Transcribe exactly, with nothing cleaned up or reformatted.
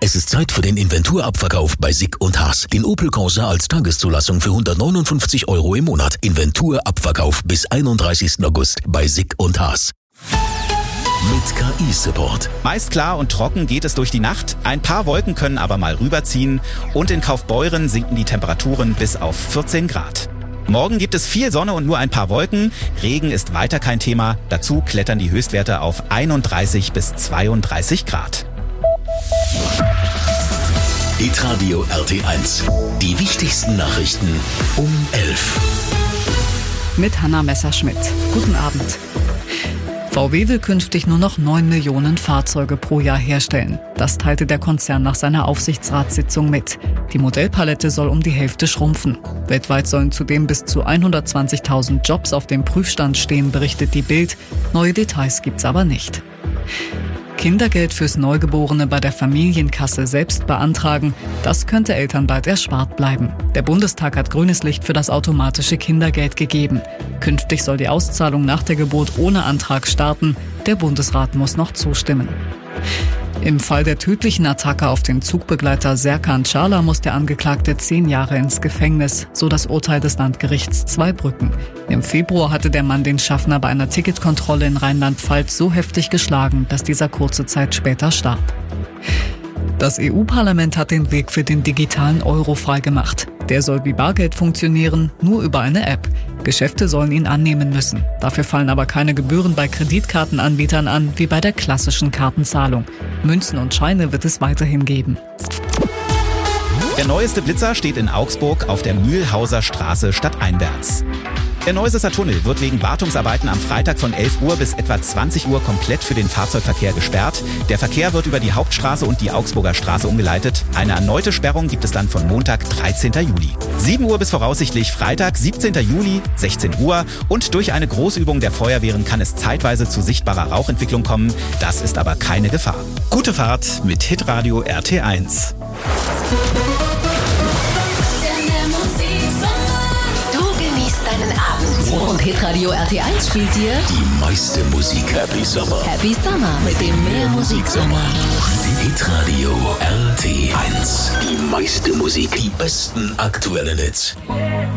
Es ist Zeit für den Inventurabverkauf bei Sick und Haas. Den Opel Corsa als Tageszulassung für hundertneunundfünfzig Euro im Monat. Inventurabverkauf bis einunddreißigsten August bei Sick und Haas. Mit K I-Support. Meist klar und trocken geht es durch die Nacht. Ein paar Wolken können aber mal rüberziehen. Und in Kaufbeuren sinken die Temperaturen bis auf vierzehn Grad. Morgen gibt es viel Sonne und nur ein paar Wolken. Regen ist weiter kein Thema. Dazu klettern die Höchstwerte auf einunddreißig bis zweiunddreißig Grad. Hitradio R T eins. Die wichtigsten Nachrichten um elf. Mit Hanna Messerschmidt. Guten Abend. V W will künftig nur noch neun Millionen Fahrzeuge pro Jahr herstellen. Das teilte der Konzern nach seiner Aufsichtsratssitzung mit. Die Modellpalette soll um die Hälfte schrumpfen. Weltweit sollen zudem bis zu hundertzwanzigtausend Jobs auf dem Prüfstand stehen, berichtet die Bild. Neue Details gibt's aber nicht. Kindergeld fürs Neugeborene bei der Familienkasse selbst beantragen, das könnte Eltern bald erspart bleiben. Der Bundestag hat grünes Licht für das automatische Kindergeld gegeben. Künftig soll die Auszahlung nach der Geburt ohne Antrag starten. Der Bundesrat muss noch zustimmen. Im Fall der tödlichen Attacke auf den Zugbegleiter Serkan Çağlar muss der Angeklagte zehn Jahre ins Gefängnis, so das Urteil des Landgerichts Zweibrücken. Im Februar hatte der Mann den Schaffner bei einer Ticketkontrolle in Rheinland-Pfalz so heftig geschlagen, dass dieser kurze Zeit später starb. Das E U-Parlament hat den Weg für den digitalen Euro freigemacht. Der soll wie Bargeld funktionieren, nur über eine App. Geschäfte sollen ihn annehmen müssen. Dafür fallen aber keine Gebühren bei Kreditkartenanbietern an, wie bei der klassischen Kartenzahlung. Münzen und Scheine wird es weiterhin geben. Der neueste Blitzer steht in Augsburg auf der Mühlhauser Straße stadteinwärts. Der Neusesser Tunnel wird wegen Wartungsarbeiten am Freitag von elf Uhr bis etwa zwanzig Uhr komplett für den Fahrzeugverkehr gesperrt. Der Verkehr wird über die Hauptstraße und die Augsburger Straße umgeleitet. Eine erneute Sperrung gibt es dann von Montag, dreizehnten Juli. sieben Uhr bis voraussichtlich Freitag, siebzehnten Juli, sechzehn Uhr. Und durch eine Großübung der Feuerwehren kann es zeitweise zu sichtbarer Rauchentwicklung kommen. Das ist aber keine Gefahr. Gute Fahrt mit Hitradio R T eins. Deinen Abend. Und Hitradio R T eins spielt dir Die meiste Musik. Happy Summer. Happy Summer mit dem Mehr Musik Sommer. Hitradio R T eins. Die meiste Musik. Die besten aktuellen Hits.